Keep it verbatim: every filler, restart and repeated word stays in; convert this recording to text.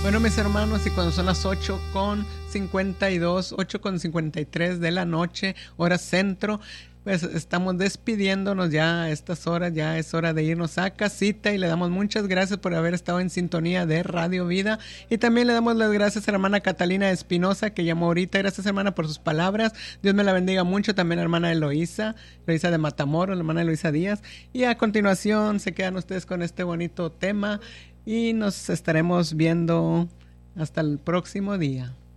Bueno, mis hermanos, y cuando son las ocho con cincuenta y dos, ocho con cincuenta y tres de la noche, hora centro, pues estamos despidiéndonos ya a estas horas, ya es hora de irnos a casita, y le damos muchas gracias por haber estado en sintonía de Radio Vida, y también le damos las gracias a la hermana Catalina Espinosa, que llamó ahorita. Gracias, hermana, por sus palabras. Dios me la bendiga mucho. También a la hermana Eloísa, Eloísa de Matamoros, la hermana Eloísa Díaz, y a continuación se quedan ustedes con este bonito tema, y nos estaremos viendo hasta el próximo día.